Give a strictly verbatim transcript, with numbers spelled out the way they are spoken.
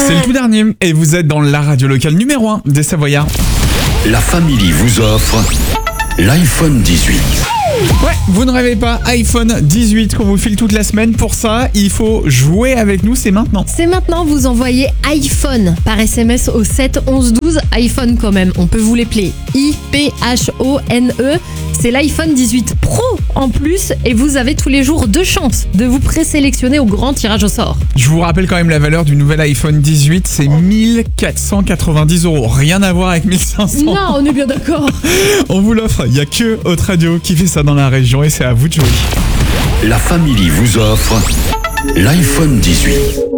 C'est le tout dernier et vous êtes dans la radio locale numéro un des Savoyards. La Family vous offre l'iPhone dix-huit. Ouais, vous ne rêvez pas, iPhone dix-huit qu'on vous file toute la semaine. Pour ça, il faut jouer avec nous, c'est maintenant. C'est maintenant, vous envoyez iPhone par S M S au sept onze douze. iPhone quand même, on peut vous l'épeler I P H O N E. C'est l'iPhone dix-huit Pro en plus et vous avez tous les jours deux chances de vous présélectionner au grand tirage au sort. Je vous rappelle quand même la valeur du nouvel iPhone dix-huit, c'est mille quatre cent quatre-vingt-dix euros. Rien à voir avec mille cinq cents. Non, on est bien d'accord. On vous l'offre, il n'y a que Haute Radio qui fait ça dans la région et c'est à vous de jouer. La Family vous offre l'iPhone dix-huit.